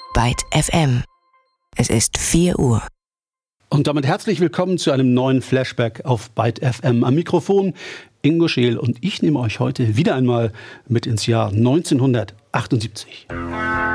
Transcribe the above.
Byte FM. Es ist 4 Uhr. Und damit herzlich willkommen zu einem neuen Flashback auf Byte FM. Am Mikrofon Ingo Scheel und ich nehme euch heute wieder einmal mit ins Jahr 1978.